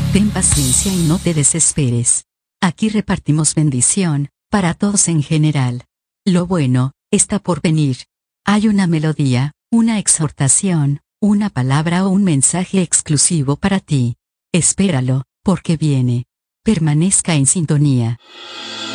Ten paciencia y no te desesperes. Aquí repartimos bendición, para todos en general. Lo bueno, está por venir. Hay una melodía, una exhortación, una palabra o un mensaje exclusivo para ti. Espéralo, porque viene. Permanezca en sintonía.